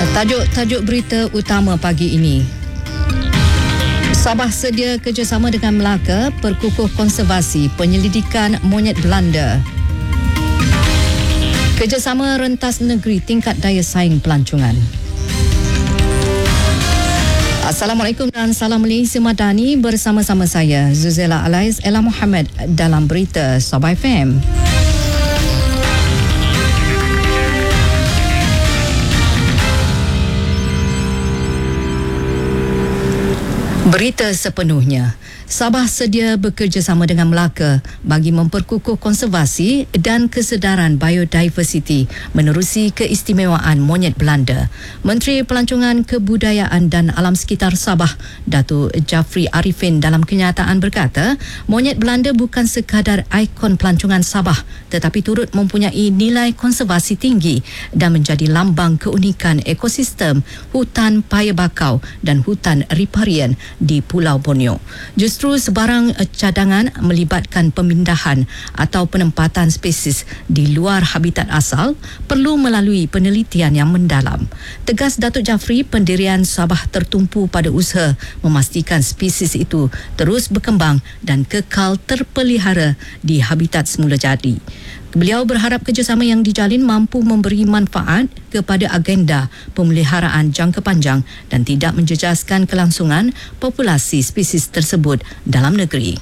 Tajuk berita utama pagi ini. Sabah sedia kerjasama dengan Melaka perkukuh konservasi penyelidikan monyet Belanda. Kerjasama rentas negeri tingkat daya saing pelancongan. Assalamualaikum dan salam Malaysia Madani, bersama-sama saya Zuzela Alaiz Ella Muhammad dalam berita Sabah FM. Berita sepenuhnya. Sabah sedia bekerjasama dengan Melaka bagi memperkukuh konservasi dan kesedaran biodiversiti menerusi keistimewaan monyet Belanda. Menteri Pelancongan, Kebudayaan dan Alam Sekitar Sabah, Datuk Jafri Arifin dalam kenyataan berkata, monyet Belanda bukan sekadar ikon pelancongan Sabah tetapi turut mempunyai nilai konservasi tinggi dan menjadi lambang keunikan ekosistem hutan paya bakau dan hutan riparian di Pulau Borneo. Justru sebarang cadangan melibatkan pemindahan atau penempatan spesies di luar habitat asal perlu melalui penelitian yang mendalam. Tegas Datuk Jafri, pendirian Sabah tertumpu pada usaha memastikan spesies itu terus berkembang dan kekal terpelihara di habitat semula jadi. Beliau berharap kerjasama yang dijalin mampu memberi manfaat kepada agenda pemeliharaan jangka panjang dan tidak menjejaskan kelangsungan populasi spesies tersebut dalam negeri.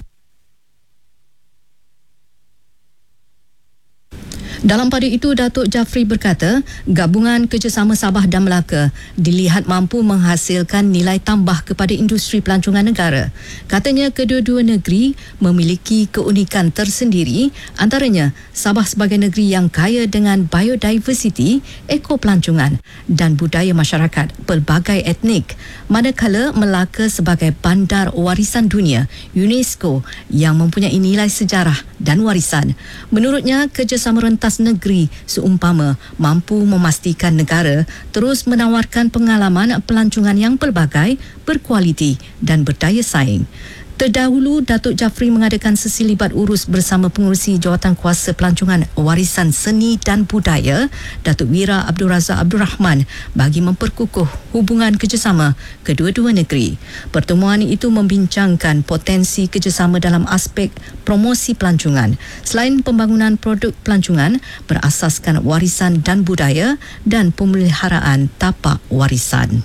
Dalam pada itu, Datuk Jafri berkata, gabungan kerjasama Sabah dan Melaka dilihat mampu menghasilkan nilai tambah kepada industri pelancongan negara. Katanya, kedua-dua negeri memiliki keunikan tersendiri, antaranya Sabah sebagai negeri yang kaya dengan biodiversiti, ekopelancongan dan budaya masyarakat pelbagai etnik, manakala Melaka sebagai bandar warisan dunia UNESCO yang mempunyai nilai sejarah dan warisan. Menurutnya, kerjasama rentas negeri seumpama mampu memastikan negara terus menawarkan pengalaman pelancongan yang pelbagai, berkualiti dan berdaya saing. Terdahulu, Datuk Jafri mengadakan sesi libat urus bersama pengurusi Jawatankuasa Pelancongan Warisan Seni dan Budaya, Datuk Wira Abdul Razak Abdul Rahman, bagi memperkukuh hubungan kerjasama kedua-dua negeri. Pertemuan itu membincangkan potensi kerjasama dalam aspek promosi pelancongan, selain pembangunan produk pelancongan berasaskan warisan dan budaya dan pemeliharaan tapak warisan.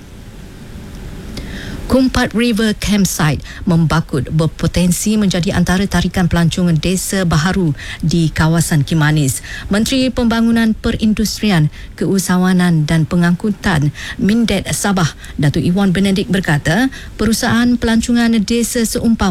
Kumpat River Campsite Membakut berpotensi menjadi antara tarikan pelancongan desa baharu di kawasan Kimanis. Menteri Pembangunan Perindustrian, Keusahawanan dan Pengangkutan Mindet Sabah, Datuk Iwan Benedik berkata, perusahaan pelancongan desa seumpama